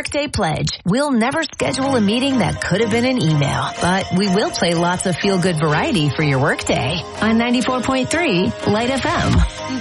Workday Pledge. We'll never schedule a meeting that could have been an email, but we will play lots of feel-good variety for your workday on 94.3 Light FM.